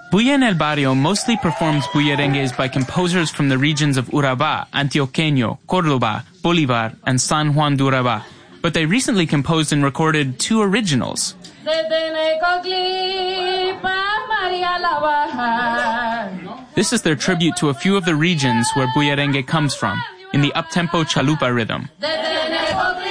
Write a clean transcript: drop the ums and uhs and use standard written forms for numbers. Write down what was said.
Bulla en el Barrio mostly performs bullerengues by composers from the regions of Urabá, Antioqueño, Córdoba, Bolívar, and San Juan de Urabá, but they recently composed and recorded 2 originals. This is their tribute to a few of the regions where bullerengue comes from, in the up-tempo chalupa rhythm.